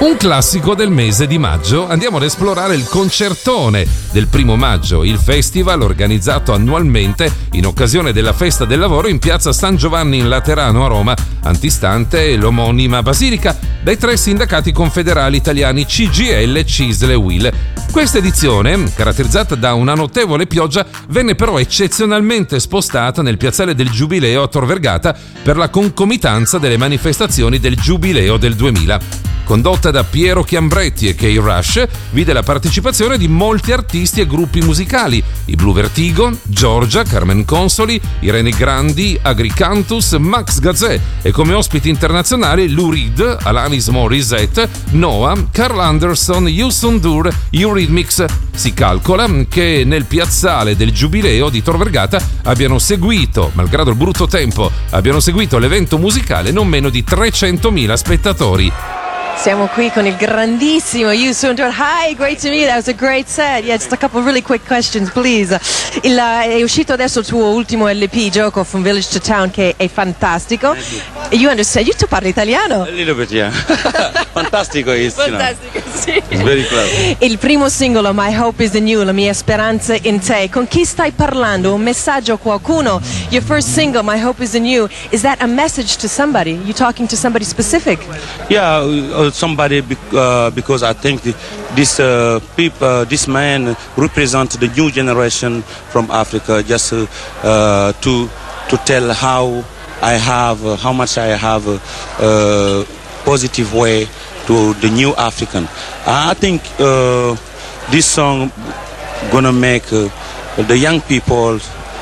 Un classico del mese di maggio, andiamo ad esplorare il concertone del 1° maggio, il festival organizzato annualmente in occasione della festa del lavoro in piazza San Giovanni in Laterano a Roma, antistante l'omonima basilica, dai 3 sindacati confederali italiani CGIL, CISL e UIL. Questa edizione, caratterizzata da una notevole pioggia, venne però eccezionalmente spostata nel piazzale del Giubileo a Tor Vergata per la concomitanza delle manifestazioni del Giubileo del 2000. Condotta da Piero Chiambretti e Kay Rush, vide la partecipazione di molti artisti e gruppi musicali: i Blue Vertigo, Giorgia, Carmen Consoli, Irene Grandi, Agricantus, Max Gazzè e come ospiti internazionali Lou Reed, Alanis Morissette, Noah, Carl Anderson, Youssou N'Dour, Eurythmics. Si calcola che nel piazzale del Giubileo di Tor Vergata abbiano seguito, malgrado il brutto tempo, l'evento musicale non meno di 300.000 spettatori. Siamo qui con il grandissimo Youssou N'Dour. Hi, great to meet you. That was a great set. Yeah, just a couple of really quick questions, please. È uscito adesso il tuo ultimo LP, Gioco, From Village to Town, che è fantastico. You understand? Tu parli italiano? A little bit, yeah. Fantastico is, Fantastico, sì. It's very clever. Il primo singolo, My Hope is in You, La mia speranza in te. Con chi stai parlando? Un messaggio a qualcuno? Your first single, My Hope is in You, is that a message to somebody? You talking to somebody specific? Yeah, somebody because I think this man represents the new generation from Africa. Just to tell how much I have a positive way to the new African. I think this song gonna make the young people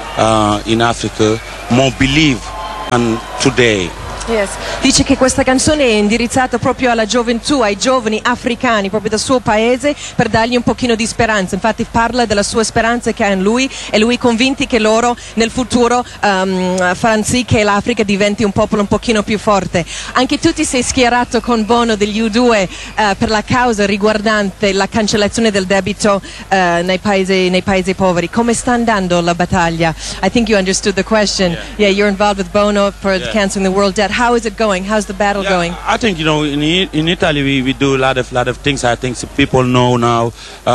in Africa more believe in today. Yes. Dice che questa canzone è indirizzata proprio alla gioventù, ai giovani africani, proprio del suo paese, per dargli un pochino di speranza. Infatti parla della sua speranza che ha in lui e lui è convinto che loro nel futuro faranno sì che l'Africa diventi un popolo un pochino più forte. Anche tu ti sei schierato con Bono degli U2 per la causa riguardante la cancellazione del debito nei paesi poveri. Come sta andando la battaglia? I think you understood the question. Yeah, you're involved with Bono for canceling the world debt. How is it going? How's the battle going? I think in Italy we do a lot of things. I think people know now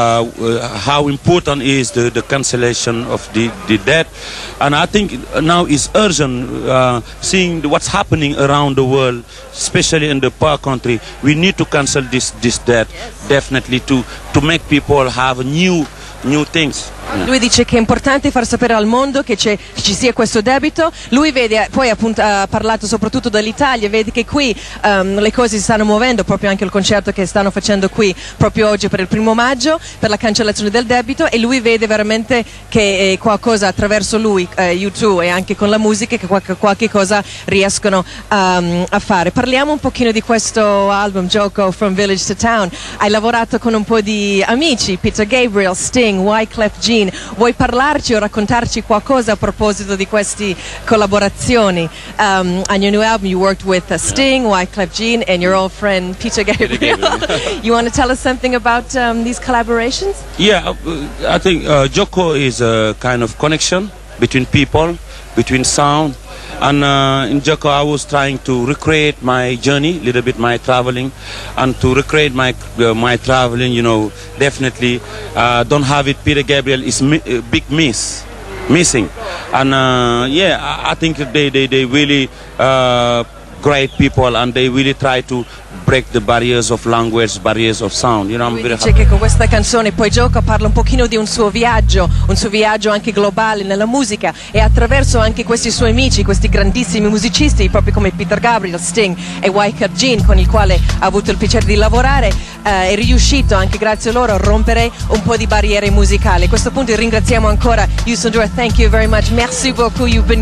how important is the cancellation of the debt, and I think now it's urgent seeing what's happening around the world, especially in the poor country. We need to cancel this debt definitely to make people have new things. Lui dice che è importante far sapere al mondo che ci sia questo debito. Lui vede, poi appunto ha parlato soprattutto dell'Italia, vede che qui le cose si stanno muovendo, proprio anche il concerto che stanno facendo qui proprio oggi per il 1° maggio per la cancellazione del debito, e lui vede veramente che qualcosa attraverso lui, U2 e anche con la musica, che qualche cosa riescono a fare. Parliamo un pochino di questo album, Gioco, From Village to Town. Hai lavorato con un po' di amici, Peter Gabriel, Sting, Wyclef Jean. Vuoi parlarci o raccontarci qualcosa a proposito di queste collaborazioni? On your new album you worked with Sting, Wyclef Jean and your old friend Peter Gabriel. You want to tell us something about these collaborations? Yeah, I think Gioco is a kind of connection between people, between sound. And in Gioco I was trying to recreate my journey, a little bit my traveling, and to recreate my traveling, definitely don't have it. Peter Gabriel is a big missing, and I think they really great people, and they really try to break the barriers of language, barriers of sound. Lui dice che con questa canzone poi Gioco parla un pochino di un suo viaggio anche globale nella musica, e attraverso anche questi suoi amici, questi grandissimi musicisti proprio come Peter Gabriel, Sting e Wyclef Jean, con il quale ha avuto il piacere di lavorare, è riuscito anche grazie a loro a rompere un po' di barriere musicali. A questo punto ringraziamo ancora Youssou N'Dour. Thank you very much. Merci beaucoup. You've been